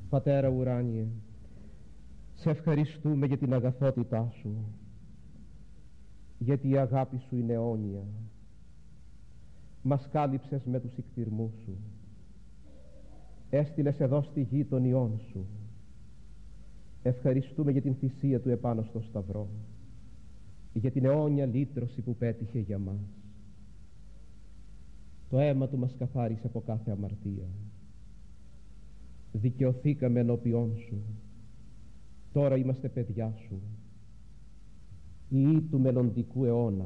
Πατέρα ουράνιε, σε ευχαριστούμε για την αγαθότητά σου, γιατί η αγάπη σου είναι αιώνια. Μας κάλυψες με τους ικτυρμούς σου, έστειλες εδώ στη γη τον Υιόν σου. Ευχαριστούμε για την θυσία του επάνω στο σταυρό, για την αιώνια λύτρωση που πέτυχε για μας. Το αίμα του μας καθάρισε από κάθε αμαρτία. Δικαιωθήκαμε ενώπιόν σου. Τώρα είμαστε παιδιά σου, Υιοί του μελλοντικού αιώνα.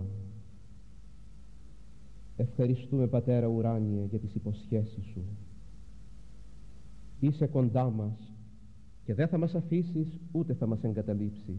Ευχαριστούμε, Πατέρα ουράνιε, για τις υποσχέσεις σου. Είσαι κοντά μας και δεν θα μας αφήσεις ούτε θα μας εγκαταλείψεις.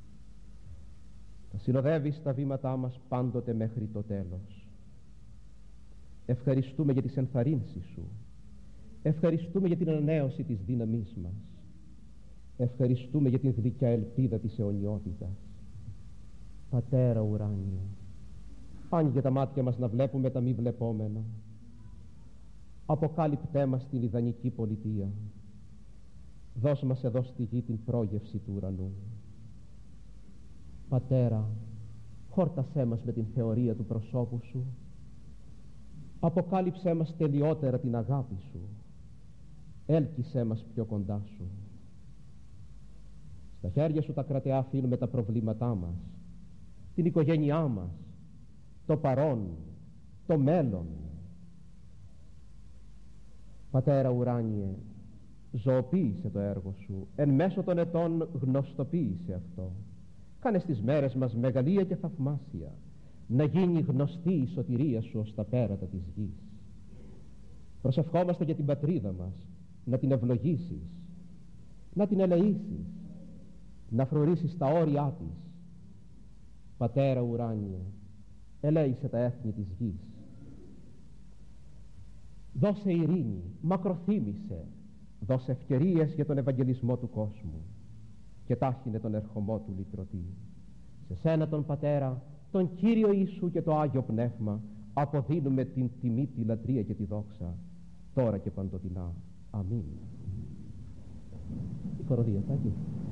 Θα συνοδεύεις τα βήματά μας πάντοτε μέχρι το τέλος. Ευχαριστούμε για τις ενθαρρύνσεις σου. Ευχαριστούμε για την ανανέωση της δύναμής μας. Ευχαριστούμε για την γλυκιά ελπίδα της αιωνιότητας. Πατέρα ουράνιε, άνοιγε τα μάτια μας να βλέπουμε τα μη βλεπόμενα. Αποκάλυπτέ μας την ιδανική πολιτεία. Δώσ' μας εδώ στη γη την πρόγευση του ουρανού. Πατέρα, χόρτασέ μας με την θεωρία του προσώπου σου. Αποκάλυψέ μας τελειότερα την αγάπη σου. Έλκυσέ μας πιο κοντά σου. Στα χέρια σου τα κρατεά αφήνουμε τα προβλήματά μας, την οικογένειά μας, το παρόν, το μέλλον. Πατέρα ουράνιε, ζωοποίησε το έργο σου, εν μέσω των ετών γνωστοποίησε αυτό. Κάνε στις μέρες μας μεγαλεία και θαυμάσια, να γίνει γνωστή η σωτηρία σου ως τα πέρατα της γης. Προσευχόμαστε για την πατρίδα μας, να την ευλογήσεις, να την ελεήσεις, να φρουρήσεις τα όρια της. Πατέρα ουράνιε, ελέησε τα έθνη της γης. Δώσε ειρήνη, μακροθύμησε, δώσε ευκαιρίες για τον ευαγγελισμό του κόσμου και τάχινε τον ερχομό του λυτρωτή. Σε σένα τον Πατέρα, τον Κύριο Ιησού και το Άγιο Πνεύμα αποδίνουμε την τιμή, τη λατρεία και τη δόξα, τώρα και παντοτινά. Αμήν. Η χοροδία, Τάκη.